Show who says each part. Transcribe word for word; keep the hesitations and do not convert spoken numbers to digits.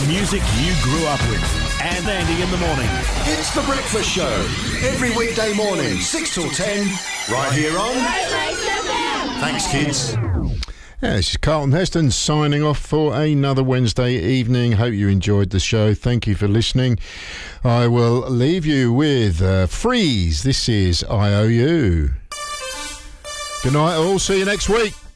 Speaker 1: Music you grew up with. And Andy in the morning.
Speaker 2: It's The Breakfast Show. Every weekday morning, six till ten, right here on... Thanks, kids.
Speaker 3: Yeah, this is Carlton Heston signing off for another Wednesday evening. Hope you enjoyed the show. Thank you for listening. I will leave you with uh, Freeze. This is I O U. Good night all. See you next week.